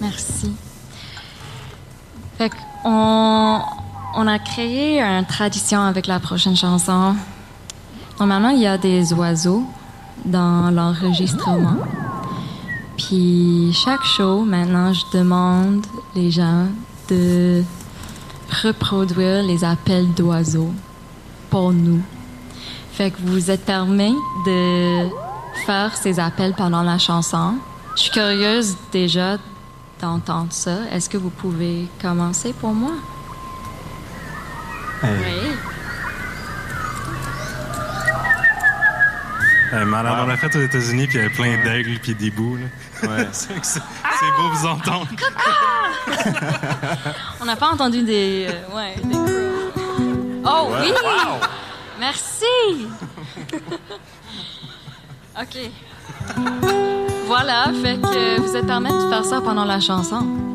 Merci. Fait qu'on a créé une tradition avec la prochaine chanson. Normalement, il y a des oiseaux dans l'enregistrement. Puis chaque show, maintenant, je demande les gens de reproduire les appels d'oiseaux pour nous. Fait que vous êtes permis de faire ces appels pendant la chanson. Je suis curieuse déjà d'entendre ça. Est-ce que vous pouvez commencer pour moi? Hey. Oui. Malade, on l'a fait aux États-Unis, puis il y avait plein d'aigles puis d'hiboux. Ouais. c'est beau vous entendre. On n'a pas entendu des crows. Oh Ouais. oui! Wow! Merci! OK. Voilà, fait que vous êtes permis de faire ça pendant la chanson.